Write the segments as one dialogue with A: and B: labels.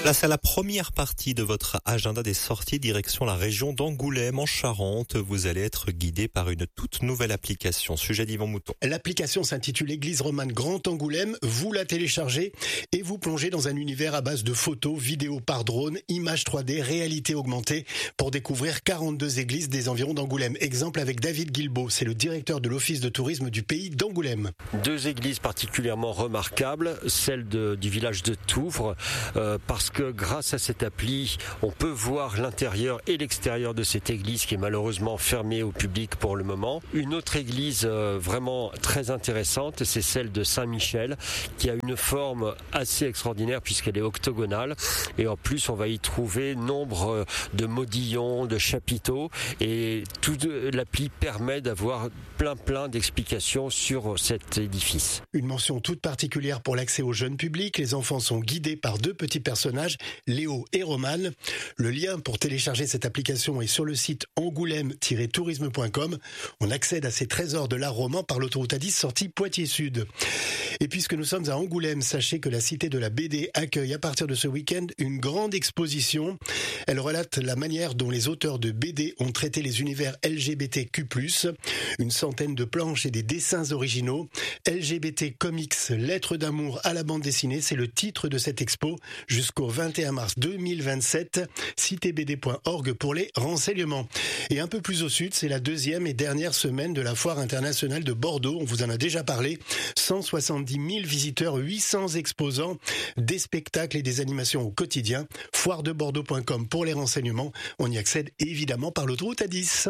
A: Place à la première partie de votre agenda des sorties direction la région d'Angoulême en Charente. Vous allez être guidé par une toute nouvelle application. Sujet d'Yvan Mouton.
B: L'application s'intitule Église romane Grand Angoulême. Vous la téléchargez et vous plongez dans un univers à base de photos, vidéos par drone, images 3D, réalité augmentée pour découvrir 42 églises des environs d'Angoulême. Exemple avec David Guilbault, c'est le directeur de l'office de tourisme du pays d'Angoulême.
C: Deux églises particulièrement remarquables, celle du village de Touvre, parce que grâce à cette appli, on peut voir l'intérieur et l'extérieur de cette église qui est malheureusement fermée au public pour le moment. Une autre église vraiment très intéressante, c'est celle de Saint-Michel, qui a une forme assez extraordinaire puisqu'elle est octogonale. Et en plus, on va y trouver nombre de modillons, de chapiteaux. Et toute l'appli permet d'avoir plein d'explications sur cet édifice.
B: Une mention toute particulière pour l'accès au jeune public. Les enfants sont guidés par deux petits personnages, Léo et Romane. Le lien pour télécharger cette application est sur le site angoulême-tourisme.com. On accède à ces trésors de l'art roman par l'autoroute A10 sortie Poitiers-Sud. Et puisque nous sommes à Angoulême, sachez que la Cité de la BD accueille à partir de ce week-end une grande exposition. Elle relate la manière dont les auteurs de BD ont traité les univers LGBTQ+. Une centaine de planches et des dessins originaux. LGBT Comics, lettres d'amour à la bande dessinée, c'est le titre de cette expo jusqu'au 21 mars 2027. citebd.org pour les renseignements. Et un peu plus au sud, c'est la deuxième et dernière semaine de la Foire internationale de Bordeaux. On vous en a déjà parlé. 170 000 visiteurs, 800 exposants, des spectacles et des animations au quotidien. Foiredebordeaux.com pour les renseignements. On y accède évidemment par l'autoroute A10.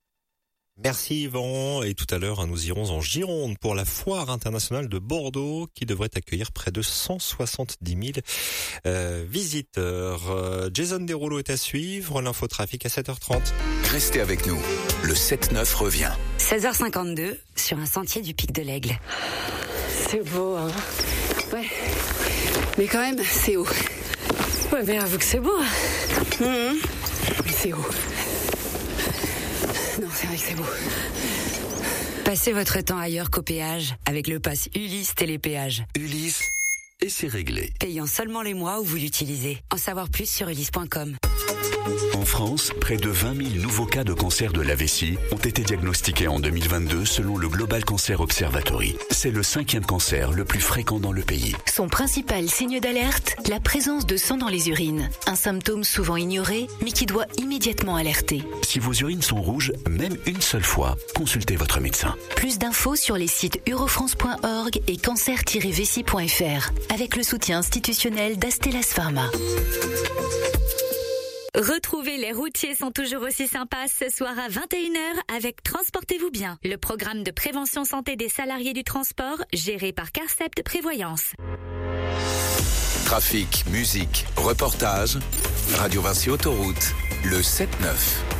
A: Merci Yvan. Et tout à l'heure, nous irons en Gironde pour la Foire internationale de Bordeaux qui devrait accueillir près de 170 000 visiteurs. Jason Derulo est à suivre. L'infotrafic à 7h30.
D: Restez avec nous. Le 7-9 revient.
E: 16h52 sur un sentier du Pic de l'Aigle.
F: C'est beau, hein. Ouais. Mais quand même, c'est haut. Ouais, mais avoue que c'est beau. Mais c'est haut. Non, c'est vrai que c'est beau.
E: Passez votre temps ailleurs qu'au péage avec le pass Ulysse Télépéage.
D: Ulysse, et c'est réglé.
E: Payant seulement les mois où vous l'utilisez. En savoir plus sur ulysse.com.
D: En France, près de 20 000 nouveaux cas de cancer de la vessie ont été diagnostiqués en 2022 selon le Global Cancer Observatory. C'est le 5e cancer le plus fréquent dans le pays.
G: Son principal signe d'alerte, la présence de sang dans les urines. Un symptôme souvent ignoré, mais qui doit immédiatement alerter.
D: Si vos urines sont rouges, même une seule fois, consultez votre médecin.
G: Plus d'infos sur les sites eurofrance.org et cancer-vessie.fr, avec le soutien institutionnel d'Astellas Pharma.
H: Retrouvez Les routiers sont toujours aussi sympas ce soir à 21h avec Transportez-vous bien, le programme de prévention santé des salariés du transport géré par Carcept Prévoyance.
D: Trafic, musique, reportage, Radio Vinci Autoroute, le 7-9.